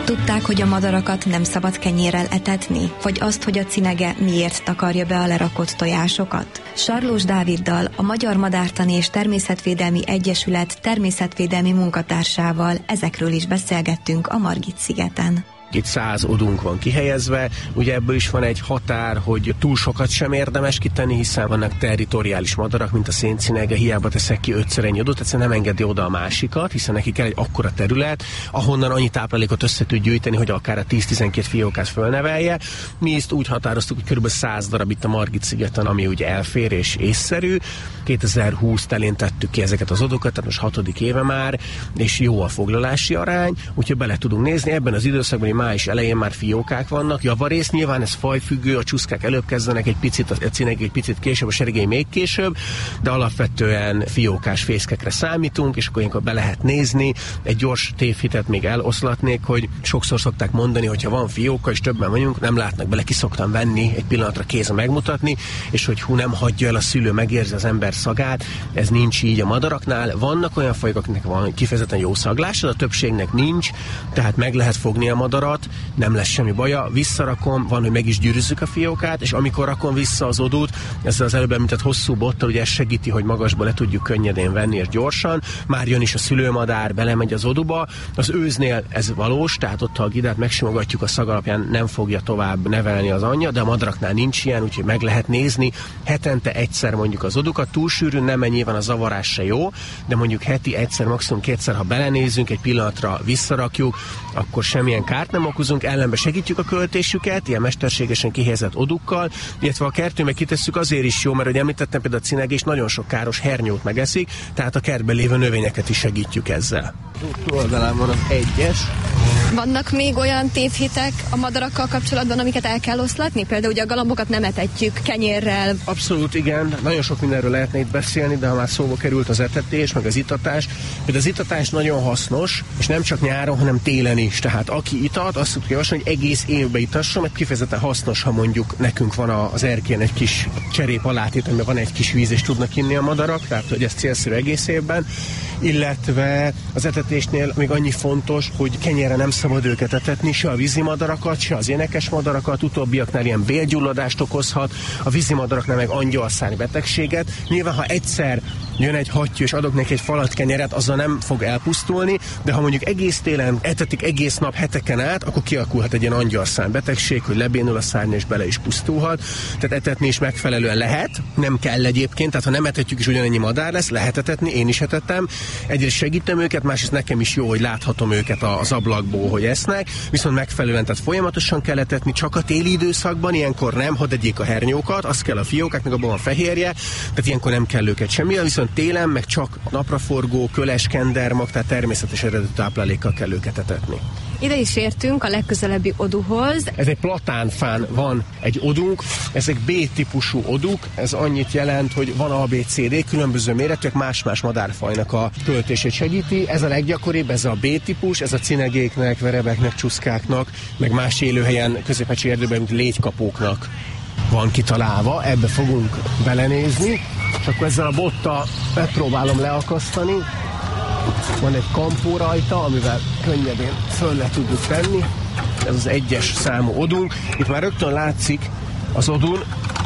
Tudták, hogy a madarakat nem szabad kenyérrel etetni? Vagy azt, hogy a cinege miért takarja be a lerakott tojásokat? Sarlós Dáviddal, a Magyar Madártani és Természetvédelmi Egyesület természetvédelmi munkatársával ezekről is beszélgettünk a Margit-szigeten. Itt 100 odunk van kihelyezve, ugye ebből is van egy határ, hogy túl sokat sem érdemes kitenni, hiszen vannak territoriális madarak, mint a széncinege, hiába teszek ki 5-szer ennyi odót, egyszerűen nem engedi oda a másikat, hiszen neki kell egy akkora terület, ahonnan annyi táplálékot össze tud gyűjteni, hogy akár a 10-12 fiókát fölnevelje. Mi ezt úgy határoztuk, hogy kb. 100 darab itt a Margit-szigeten, ami ugye elfér és észszerű. 2020 telén tettük ki ezeket az odokat, tehát most 6. éve már, és jó a foglalási arány, úgyhogy bele tudunk nézni. Ebben az időszakban május elején már fiókák vannak, javarész, nyilván ez fajfüggő, a csúszkák előbb kezdenek egy picit, a cineg egy picit később, a serigény még később, de alapvetően fiókás fészkekre számítunk, és akkor ilyenkor be lehet nézni. Egy gyors tévhitet még eloszlatnék, hogy sokszor szokták mondani, hogyha van fióka, és többen vagyunk, nem látnak bele, ki szoktam venni, egy pillanatra kézzel megmutatni, és hogy nem hagyja el a szülő, megérzi az ember szagát, ez nincs így a madaraknál. Vannak olyan fajok, akiknek van kifejezetten jó szaglása, de a többségnek nincs, tehát meg lehet fogni a madarat, nem lesz semmi baja, visszarakom, van, hogy meg is gyűrűzzük a fiókát, és amikor rakom vissza az odót, ezzel az előbb említett hosszú bottal, ugye ez segíti, hogy magasba le tudjuk könnyedén venni, és gyorsan, már jön is a szülőmadár, belemegy az odóba, az őznél ez valós, tehát ott, ha a gidát megsimogatjuk, a szag alapján nem fogja tovább nevelni az anyja, de a madaraknál nincs ilyen, úgyhogy meg lehet nézni, hetente egyszer mondjuk az odukat, túl sűrűn nem ennyi van, a zavarás se jó, de mondjuk heti egyszer, maximum kétszer, ha belenézzünk, egy pillanatra visszarakjuk, akkor semmilyen kárt nem okozunk, ellenben segítjük a költésüket, ilyen mesterségesen kihelyezett odukkal, illetve a kertőbe kitesszük azért is jó, mert hogy említettem például a cinegés nagyon sok káros hernyót megeszik, tehát a kertben lévő növényeket is segítjük ezzel. Oldalán van az 1-es. Vannak még olyan tévhitek a madarakkal kapcsolatban, amiket el kell oszlatni? Például ugye a galambokat nem etetjük kenyérrel. Abszolút igen, nagyon sok mindenről lehetne itt beszélni, de ha már szóba került az etetés, meg az itatás, például az itatás nagyon hasznos, és nem csak nyáron, hanem télen is. Tehát aki itat, azt tudja javasolni, hogy egész évben itasson, mert kifejezetten hasznos, ha mondjuk nekünk van az erkélyen egy kis cserép alátét, amiben van egy kis víz, és tudnak inni a madarak, tehát hogy ez célszerű egész évben. Illetve az etetésnél még annyi fontos, hogy kenyérre nem szabad őket etetni, se a vízimadarakat, se az énekes madarakat, utóbbiaknál ilyen bélgyulladást okozhat, a vízimadaraknál meg angyalszárny betegséget. Nyilván, ha egyszer jön egy hattyú, és adok neki egy falat kenyeret, azzal nem fog elpusztulni, de ha mondjuk egész télen etetik egész nap heteken át, akkor kialakulhat egy ilyen angyalszárny betegség, hogy lebénul a szárny és bele is pusztulhat. Tehát etetni is megfelelően lehet, nem kell egyébként, tehát ha nem etetjük is ugyanennyi madár lesz, lehet etetni, én is etettem. Egyrészt segítem őket, másrészt nekem is jó, hogy láthatom őket az ablakból, hogy esznek, viszont megfelelően, tehát folyamatosan kell etetni, csak a téli időszakban, ilyenkor nem, hadd egyék a hernyókat, az kell a fiókák, meg abban van fehérje, tehát ilyenkor nem kell őket semmilyen, viszont télen meg csak napraforgó, köles, kendermag, tehát természetes eredetű táplálékkal kell őket etetni. Ide is értünk a legközelebbi oduhoz. Ez egy platánfán van egy odunk, ezek B-típusú oduk, ez annyit jelent, hogy van ABCD, különböző méretűek, más-más madárfajnak a töltését segíti. Ez a leggyakoribb, ez a B-típus, ez a cinegéknek, verebeknek, csuszkáknak, meg más élőhelyen, középecsi erdőben, mint légykapóknak van kitalálva. Ebbe fogunk belenézni, és akkor ezzel a bottal megpróbálom leakasztani. Van egy kampó rajta, amivel könnyedén föl le tudjuk tenni. Ez az 1-es számú odunk. Itt már rögtön látszik az odun,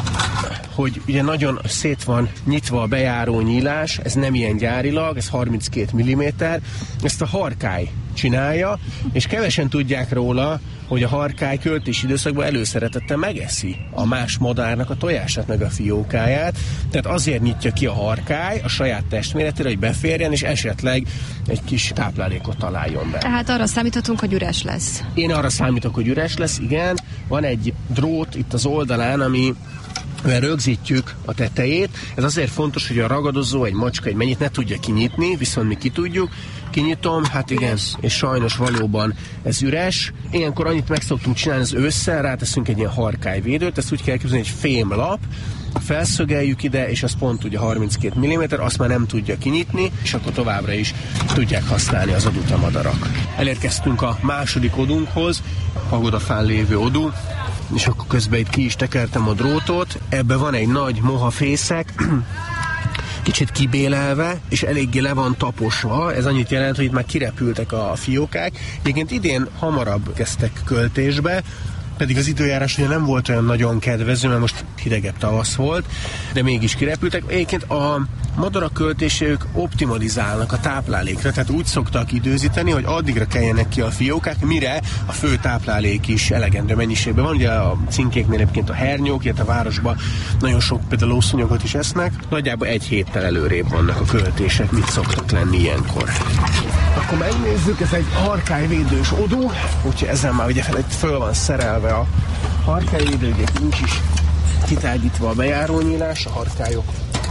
hogy ugye nagyon szét van nyitva a bejáró nyílás, ez nem ilyen gyárilag, ez 32 mm, ezt a harkály csinálja, és kevesen tudják róla, hogy a harkály költési időszakban előszeretettel megeszi a más madárnak a tojását, meg a fiókáját, tehát azért nyitja ki a harkály a saját testméretére, hogy beférjen, és esetleg egy kis táplálékot találjon be. Tehát arra számíthatunk, hogy üres lesz. Én arra számítok, hogy üres lesz, igen. Van egy drót itt az oldalán, ami rögzítjük a tetejét. Ez azért fontos, hogy a ragadozó, egy macska, egy mennyit ne tudja kinyitni, viszont mi ki tudjuk. Kinyitom, hát igen, és sajnos valóban ez üres. Ilyenkor annyit meg szoktunk csinálni az ősszel, ráteszünk egy ilyen harkályvédőt, ezt úgy kell elképzelni, egy fémlap, felszögeljük ide, és az pont ugye 32 mm, azt már nem tudja kinyitni, és akkor továbbra is tudják használni az odút a madarak. Elérkeztünk a második odunkhoz, a pagodafán lévő odú, és akkor közben itt ki is tekertem a drótot. Ebben van egy nagy moha fészek, kicsit kibélelve, és eléggé le van taposva. Ez annyit jelent, hogy itt már kirepültek a fiókák. Egyébként idén hamarabb kezdtek költésbe, pedig az időjárás ugye nem volt olyan nagyon kedvező, mert most hidegebb tavasz volt, de mégis kirepültek. Egyébként a madarak költésük optimalizálnak a táplálékra, tehát úgy szoktak időzíteni, hogy addigra keljenek ki a fiókák, mire a fő táplálék is elegendő mennyiségben van. Ugye a cinkéknél egyébként a hernyók, illetve a városban nagyon sok például lószúnyogot is esznek. Nagyjából egy héttel előrébb vannak a költések, mit szoktak lenni ilyenkor. Akkor megnézzük, ez egy harkályvédős odú, úgyhogy ezen már ugye föl van szerelve a harkályvédő, ugye nincs is kitágítva a bejárónyílás a harkályok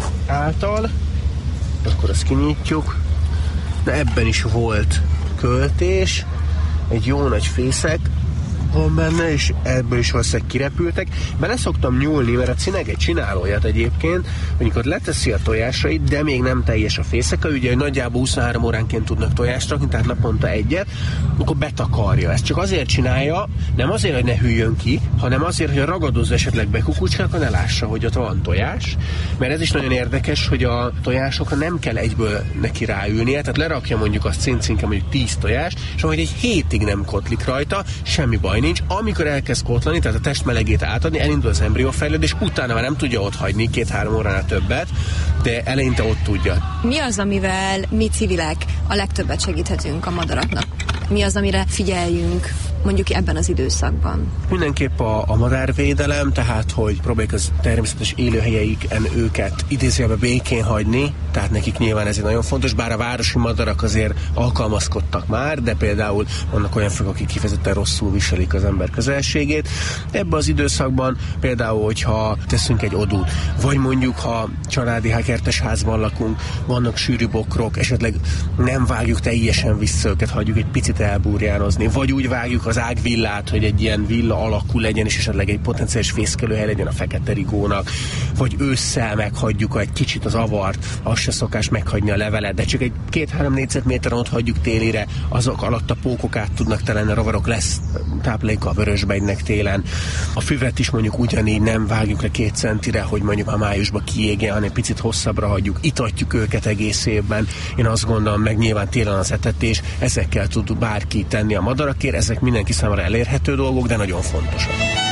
által. Akkor ezt kinyitjuk. De ebben is volt költés, egy jó nagy fészek van benne, és ebből is valószínűleg kirepültek. Bele szoktam nyúlni, mert a cinege csinál olyat egyébként, mondjuk ott leteszi a tojásait, de még nem teljes a fészeka, ugye nagyjából 23 óránként tudnak tojást rakni, tehát naponta egyet, akkor betakarja. Ezt csak azért csinálja, nem azért, hogy ne hűljön ki, hanem azért, hogy a ragadozó esetleg bekukucskál, akkor ne lássa, hogy ott van tojás. Mert ez is nagyon érdekes, hogy a tojásokra nem kell egyből neki ráülnie, tehát lerakja mondjuk a cincinke mondjuk 10 tojást, és majd egy hétig nem kotlik rajta, semmi baj nincs. Amikor elkezd kotlani, tehát a test melegét átadni, elindul az embriófejlődés, utána már nem tudja ott hagyni 2-3 óránál többet, de eleinte ott tudja. Mi az, amivel mi civilek a legtöbbet segíthetünk a madaraknak? Mi az, amire figyeljünk mondjuk ebben az időszakban? Mindenképp a madárvédelem, tehát hogy próbáljuk az természetes élőhelyeiken őket idézőjelben békén hagyni, tehát nekik nyilván ez nagyon fontos, bár a városi madarak azért alkalmazkodtak már, de például vannak olyan fajok, akik kifejezetten rosszul viselik az ember közelségét. Ebben az időszakban például, hogyha teszünk egy odút, vagy mondjuk, ha családi kertes házban lakunk, vannak sűrű bokrok, esetleg nem vágjuk teljesen vissza őket, hagyjuk egy picit elburjánozni, vagy úgy vágjuk az ágvillát, hogy egy ilyen villa alakú legyen, és esetleg egy potenciális fészkelőhely legyen a fekete rigónak, vagy ősszel meghagyjuk egy kicsit az avart, az se szokás meghagyni a levelet, de csak egy 2-3 négyzetméteren ott hagyjuk télire, azok alatt a pókok át tudnak telni, a rovarok lesz tápláléka a vörösbegynek télen. A füvet is mondjuk ugyanígy nem vágjuk le 2 centire, hogy mondjuk a májusban kiégjen, hanem picit hosszabbra hagyjuk, itatjuk őket egész évben. Én azt gondolom, meg nyilván télen az etetés, ezekkel tud bárki tenni a madarakért, ezek mindenki számára elérhető dolgok, de nagyon fontosak.